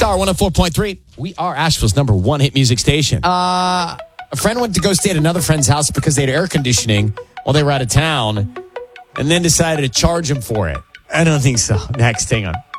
Star 104.3. We are Asheville's number one hit music station. A friend went to go stay at another friend's house because they had air conditioning while they were out of town and then decided to charge him for it. I don't think so. Next, hang on.